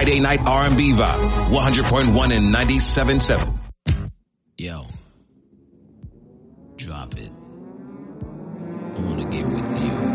Friday night R&B vibe. 100.1 and 97.7. Yo. Drop it. I want to get with you.